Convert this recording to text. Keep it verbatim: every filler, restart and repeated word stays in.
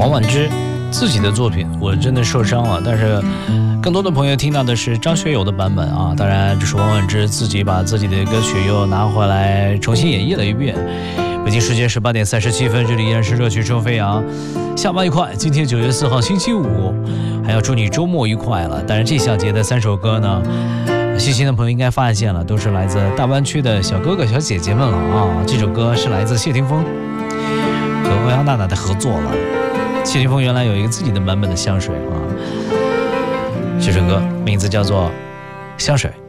王婉之自己的作品我真的受伤了，但是更多的朋友听到的是张学友的版本啊，当然这是王婉之自己把自己的歌曲又拿回来重新演绎了一遍。北京时间十八点三十七分，这里依然是热曲中飞扬，下班愉快。今天九月四号星期五，还要祝你周末愉快了。当然这小节的三首歌呢，细心的朋友应该发现了，都是来自大湾区的小哥哥小姐姐们了啊。这首歌是来自谢霆锋和欧阳娜娜的合作了。谢霆锋原来有一个自己的版本的香水啊，这首歌名字叫做香水。